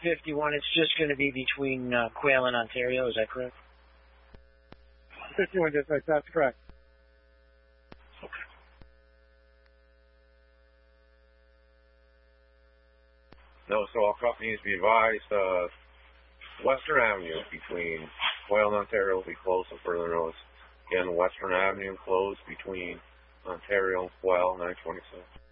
51, it's just going to be between Quail and Ontario, is that correct? 51 dispatch, that's correct. No, so all companies be advised, Western Avenue between Quail and Ontario will be closed for further notice. Again, Western Avenue closed between Ontario and Quail, 927.